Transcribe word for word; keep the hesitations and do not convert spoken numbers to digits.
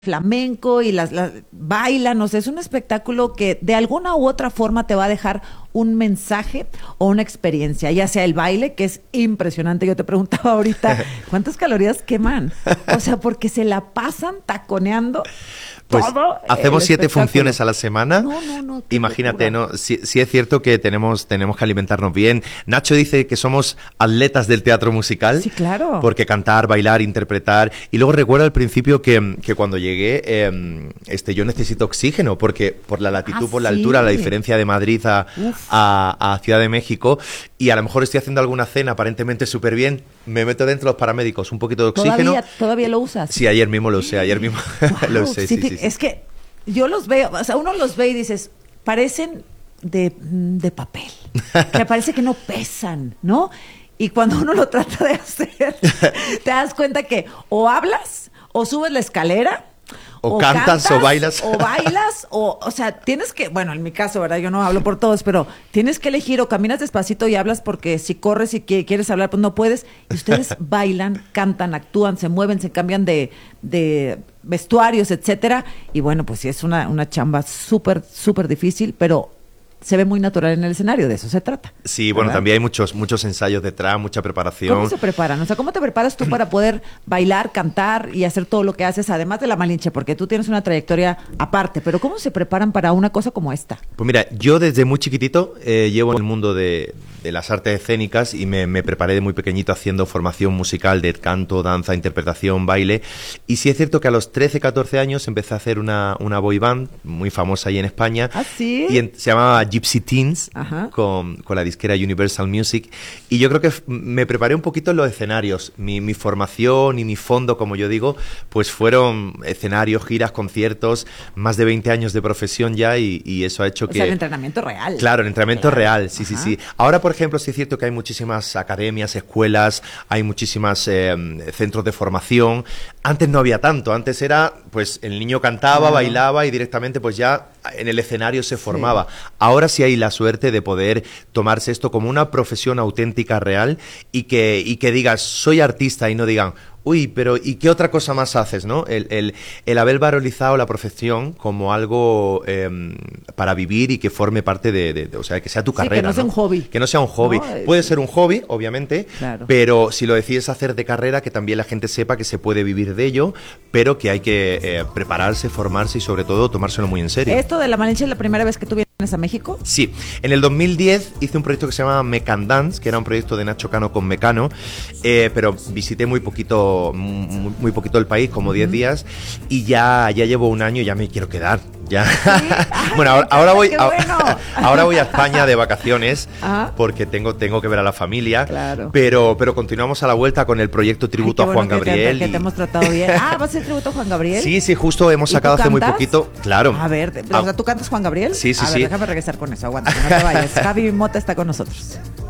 flamenco y las, las bailan, o sea, es un espectáculo que de alguna u otra forma te va a dejar un mensaje o una experiencia, ya sea el baile, que es impresionante. Yo te preguntaba ahorita, ¿cuántas calorías queman? O sea, porque se la pasan taconeando. Pues todo hacemos siete funciones a la semana. No, no, no. Imagínate, ¿no? Sí, sí es cierto que tenemos, tenemos que alimentarnos bien. Nacho dice que somos atletas del teatro musical. Sí, claro. Porque cantar, bailar, interpretar. Y luego recuerdo al principio que, que cuando llegué, eh, este, yo necesito oxígeno, porque por la latitud, Ah, por la sí. altura, la diferencia de Madrid a, a, a Ciudad de México, y a lo mejor estoy haciendo alguna cena aparentemente súper bien, me meto dentro de los paramédicos, un poquito de oxígeno. ¿Todavía, todavía lo usas? Sí, ayer mismo lo usé, ayer mismo Wow, lo usé, sí, sí, te- sí, sí. Es que yo los veo, o sea, uno los ve y dices, parecen de, de papel, que parece que no pesan, ¿no? Y cuando uno lo trata de hacer, te das cuenta que o hablas, o subes la escalera, O cantas, o bailas. o bailas, o, o sea, tienes que, bueno, en mi caso, ¿verdad? Yo no hablo por todos, pero tienes que elegir o caminas despacito y hablas porque si corres y qui- quieres hablar, pues no puedes. Y ustedes bailan, cantan, actúan, se mueven, se cambian de, de vestuarios, etcétera. Y bueno, pues sí, es una, una chamba súper, súper difícil, pero se ve muy natural en el escenario, de eso se trata. Sí, bueno, ¿verdad? también hay muchos, muchos ensayos detrás, mucha preparación. ¿Cómo se preparan? O sea, ¿cómo te preparas tú para poder bailar, cantar y hacer todo lo que haces, además de la Malinche? Porque tú tienes una trayectoria aparte, pero ¿cómo se preparan para una cosa como esta? Pues mira, yo desde muy chiquitito eh, llevo en el mundo de, de las artes escénicas y me, me preparé de muy pequeñito haciendo formación musical de canto, danza, interpretación, baile. Y sí es cierto que a los trece, catorce años empecé a hacer una, una boy band muy famosa ahí en España. ¿Ah, sí? Y en- se llamaba Gypsy Teens, Ajá. con, con la disquera Universal Music. Y yo creo que f- me preparé un poquito en los escenarios. Mi, mi formación y mi fondo, como yo digo, pues fueron escenarios, giras, conciertos, más de veinte años de profesión ya, y, y eso ha hecho O que... sea, el entrenamiento real. Claro, el entrenamiento Claro. real, sí, sí, Ajá. sí. Ahora, por ejemplo, sí es cierto que hay muchísimas academias, escuelas, hay muchísimas eh, centros de formación. Antes no había tanto, antes era, pues, el niño cantaba, Claro. bailaba y directamente, pues ya en el escenario se formaba. Ahora sí hay la suerte de poder tomarse esto como una profesión auténtica, real, y que, y que digas, soy artista, y no digan, uy, pero ¿y qué otra cosa más haces, no? El, el, el haber valorizado la profesión como algo eh, para vivir y que forme parte de, de- de- o sea, que sea tu Sí, carrera, que no sea un hobby. Que no sea un hobby. No, es- Puede ser un hobby, obviamente, Claro. pero si lo decides hacer de carrera, que también la gente sepa que se puede vivir de ello, pero que hay que eh, prepararse, formarse y sobre todo tomárselo muy en serio. ¿Esto de la Malinche es la primera vez que tú vienes a México? Sí, en el dos mil diez hice un proyecto que se llama Mecan Dance, que era un proyecto de Nacho Cano con Mecano, eh, pero visité muy poquito, muy, muy poquito el país, como diez días, y ya, ya llevo un año y ya me quiero quedar. Ya. Bueno, ahora, ahora voy, ¡Qué bueno! ahora voy a España de vacaciones Ajá. porque tengo, tengo que ver a la familia. Claro. Pero, pero continuamos a la vuelta con el proyecto tributo Ay, qué a Juan bueno que te- Gabriel. Que te, y- hemos tratado bien. Ah, ¿vas a hacer tributo a Juan Gabriel? Sí, sí, justo hemos ¿Y tú sacado hace muy cantas? poquito. Claro. A ver, de- o sea, ¿tú cantas Juan Gabriel? Sí, sí, a ver, sí. déjame regresar con eso, aguanta, no te vayas. Javi Mota está con nosotros.